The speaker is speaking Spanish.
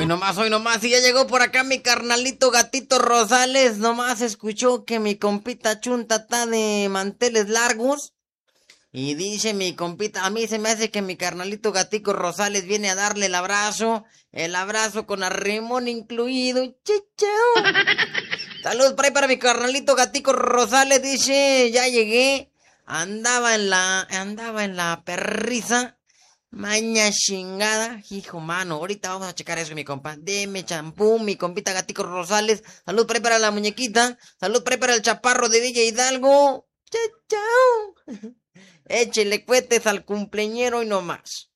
hoy nomás, y ya llegó por acá mi carnalito Gatito Rosales, nomás escuchó que mi compita Chunta está de manteles largos, y dice mi compita, a mí se me hace que mi carnalito Gatico Rosales viene a darle el abrazo con arrimón incluido, chichao. Saludos por ahí para mi carnalito Gatico Rosales, dice, ya llegué, andaba en la perriza. Maña chingada, hijo mano, ahorita vamos a checar eso, mi compa. Deme champú, mi compita Gatico Rosales. Salud por ahí para la muñequita. Salud por ahí para el chaparro de Villa Hidalgo. Chao, chao. Échele cuetes al cumpleañero y no más.